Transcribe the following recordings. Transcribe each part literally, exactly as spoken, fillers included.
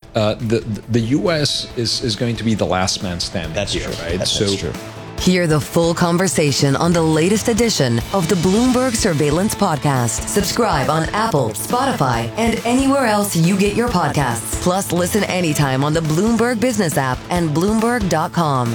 uh, the the U S is, is going to be the last man standing That's here, true. right? That, so, that's true. Hear the full conversation on the latest edition of the Bloomberg Surveillance Podcast. Subscribe on Apple, Spotify, and anywhere else you get your podcasts. Plus, listen anytime on the Bloomberg Business app and Bloomberg dot com.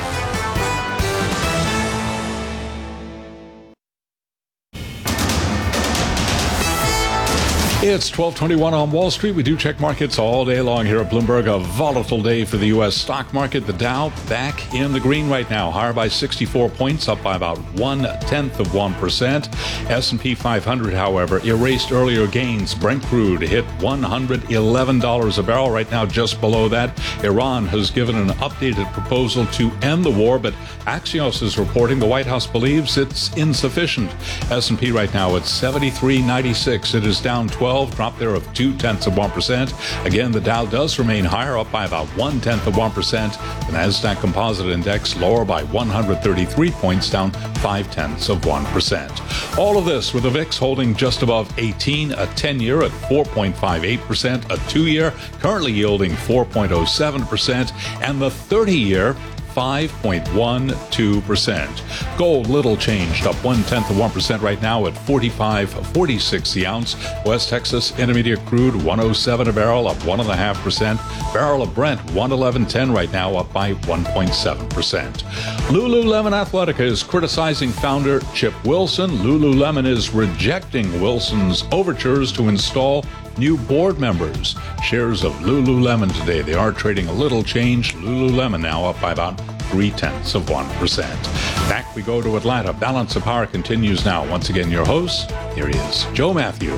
It's twelve twenty-one on Wall Street. We do check markets all day long here at Bloomberg. A volatile day for the U S stock market. The Dow back in the green right now, higher by sixty-four points, up by about one-tenth of one percent. S and P five hundred, however, erased earlier gains. Brent crude hit one hundred eleven dollars a barrel, right now just below that. Iran has given an updated proposal to end the war, but Axios is reporting the White House believes it's insufficient. S and P right now at seventy-three ninety-six. It is down twelve. Drop there of two-tenths of one percent. Again, the Dow does remain higher, up by about one-tenth of one percent. The Nasdaq Composite Index lower by one hundred thirty-three points, down five-tenths of one percent. All of this with the V I X holding just above eighteen, a ten-year at four point five eight percent, a two-year currently yielding four point oh seven percent, and the thirty-year five point one two percent. Gold little changed, up one-tenth of one percent right now at forty-five forty-six the ounce. West Texas Intermediate crude one oh seven a barrel, up one point five percent. Barrel of Brent one eleven ten right now, up by one point seven percent. Lululemon Athletica is criticizing founder Chip Wilson. Lululemon is rejecting Wilson's overtures to install new board members. Shares of Lululemon today, they are trading a little change. Lululemon now up by about three-tenths of one percent. Back we go to Atlanta. Balance of Power continues now. Once again, your host, here he is, Joe Matthew.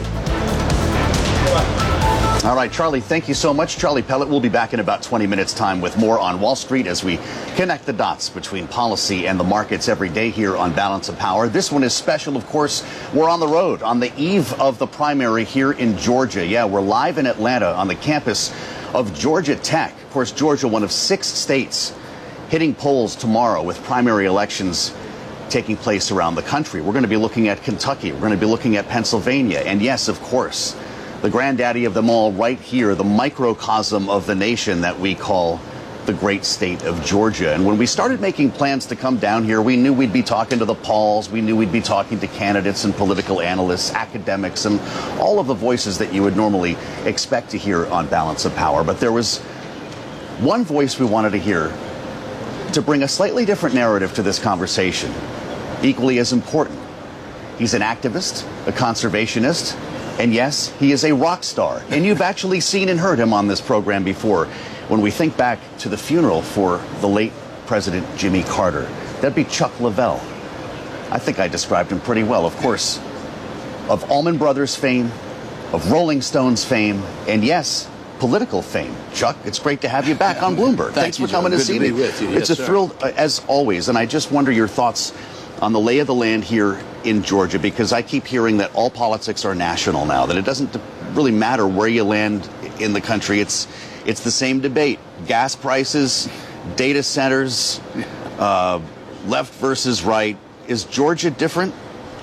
All right, Charlie, thank you so much. Charlie Pellet will be back in about twenty minutes' time with more on Wall Street as we connect the dots between policy and the markets every day here on Balance of Power. This one is special, of course. We're on the road on the eve of the primary here in Georgia. Yeah, we're live in Atlanta on the campus of Georgia Tech. Of course, Georgia, one of six states hitting polls tomorrow with primary elections taking place around the country. We're going to be looking at Kentucky. We're going to be looking at Pennsylvania. And yes, of course, the granddaddy of them all right here, the microcosm of the nation that we call the great state of Georgia. And when we started making plans to come down here, we knew we'd be talking to the Pauls. We knew we'd be talking to candidates and political analysts, academics, and all of the voices that you would normally expect to hear on Balance of Power. But there was one voice we wanted to hear to bring a slightly different narrative to this conversation, equally as important. He's an activist, a conservationist, and yes, he is a rock star. And you've actually seen and heard him on this program before. When we think back to the funeral for the late President Jimmy Carter, that'd be Chuck Leavell. I think I described him pretty well. Of course, of Allman Brothers fame, of Rolling Stones fame, and yes, political fame. Chuck, it's great to have you back on Bloomberg. Thank Thanks you, for coming Joe. to Good see to me. be with you. It's Yes, a sir. thrill, uh, as always, and I just wonder your thoughts on the lay of the land here in Georgia, because I keep hearing that all politics are national now, that it doesn't really matter where you land in the country. It's it's the same debate. Gas prices, data centers, uh, left versus right. Is Georgia different?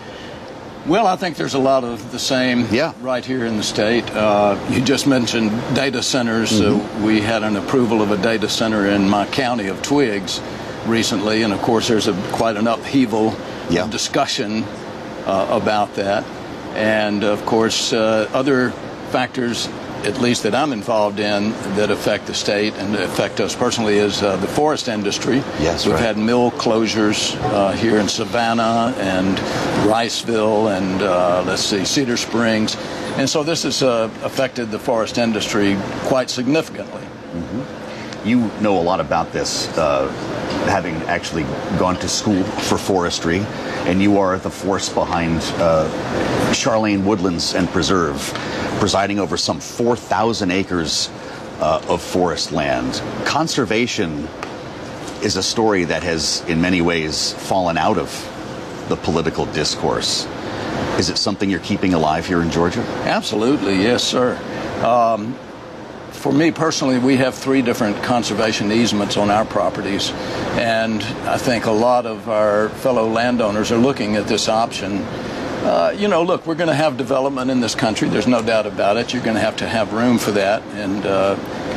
Well, I think there's a lot of the same Yeah. right here in the state. Uh, you just mentioned data centers. Mm-hmm. Uh, we had an approval of a data center in my county of Twiggs recently, and of course there's a, quite an upheaval Yeah. of discussion uh, about that. And of course uh, other factors, at least that I'm involved in, that affect the state and affect us personally is uh, the forest industry. Yes, We've right. had mill closures uh, here in Savannah and Riceville and uh, let's see, Cedar Springs. And so this has uh, affected the forest industry quite significantly. You know a lot about this, uh, having actually gone to school for forestry, and you are the force behind uh, Charlene Woodlands and Preserve, presiding over some four thousand acres uh, of forest land. Conservation is a story that has, in many ways, fallen out of the political discourse. Is it something you're keeping alive here in Georgia? Absolutely, yes, sir. Um, For me personally, we have three different conservation easements on our properties, and I think a lot of our fellow landowners are looking at this option. Uh, you know, look, we're going to have development in this country. There's no doubt about it. You're going to have to have room for that, and uh,